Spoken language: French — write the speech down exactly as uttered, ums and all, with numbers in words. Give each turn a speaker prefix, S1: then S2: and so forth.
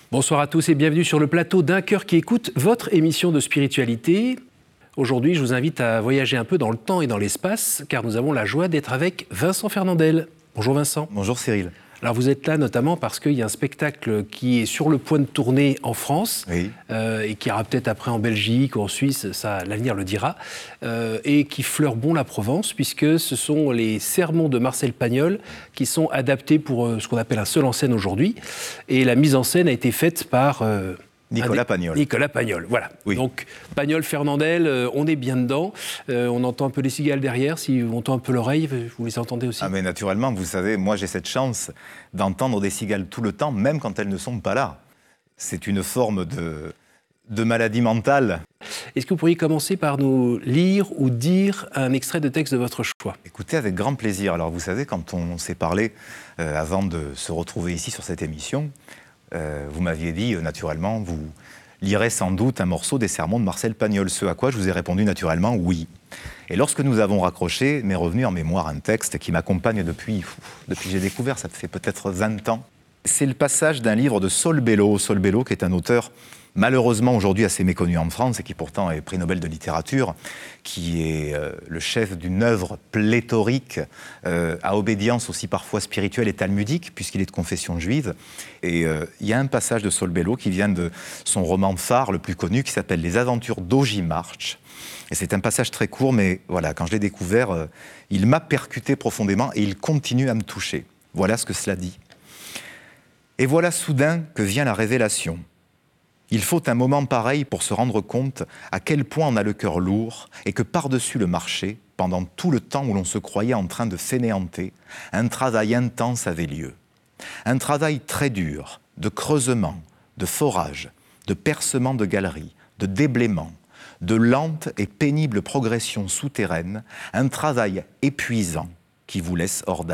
S1: Bonsoir à tous et bienvenue sur le plateau d'Un cœur qui écoute, votre émission de spiritualité. Aujourd'hui, je vous invite à voyager un peu dans le temps et dans l'espace, car nous avons la joie d'être avec Vincent Fernandel. Bonjour Vincent.
S2: Bonjour Cyril.
S1: Alors vous êtes là notamment parce qu'il y a un spectacle qui est sur le point de tourner en France,
S2: oui.
S1: euh, et qui ira peut-être après en Belgique ou en Suisse, ça l'avenir le dira, euh, et qui fleure bon la Provence, puisque ce sont les sermons de Marcel Pagnol qui sont adaptés pour euh, ce qu'on appelle un seul en scène aujourd'hui, et la mise en scène a été faite par... Euh,
S2: Nicolas
S1: des...
S2: Pagnol.
S1: Nicolas Pagnol, voilà.
S2: Oui.
S1: Donc, Pagnol, Fernandel, euh, on est bien dedans. Euh, on entend un peu les cigales derrière. Si on entend un peu l'oreille, vous les entendez aussi?
S2: Ah mais naturellement, vous savez, moi j'ai cette chance d'entendre des cigales tout le temps, même quand elles ne sont pas là. C'est une forme de, de maladie mentale.
S1: Est-ce que vous pourriez commencer par nous lire ou dire un extrait de texte de votre choix?
S2: Écoutez, avec grand plaisir. Alors vous savez, quand on s'est parlé euh, avant de se retrouver ici sur cette émission, Euh, vous m'aviez dit, euh, naturellement, vous lirez sans doute un morceau des sermons de Marcel Pagnol, ce à quoi je vous ai répondu naturellement oui. Et lorsque nous avons raccroché, m'est revenu en mémoire un texte qui m'accompagne depuis, pff, depuis que j'ai découvert, ça fait peut-être vingt ans. C'est le passage d'un livre de Saul Bellow, Saul Bellow qui est un auteur malheureusement aujourd'hui assez méconnu en France et qui pourtant est prix Nobel de littérature, qui est euh, le chef d'une œuvre pléthorique, euh, à obédience aussi parfois spirituelle et talmudique, puisqu'il est de confession juive. Et euh, il y a un passage de Saul Bellow qui vient de son roman phare le plus connu, qui s'appelle Les Aventures d'Ogie March. Et c'est un passage très court, mais voilà, quand je l'ai découvert, euh, il m'a percuté profondément et il continue à me toucher. Voilà ce que cela dit. Et voilà soudain que vient la révélation. Il faut un moment pareil pour se rendre compte à quel point on a le cœur lourd et que par-dessus le marché, pendant tout le temps où l'on se croyait en train de fainéanter, un travail intense avait lieu. Un travail très dur, de creusement, de forage, de percement de galeries, de déblaiement, de lente et pénible progression souterraine, un travail épuisant qui vous laisse hors d'haleine.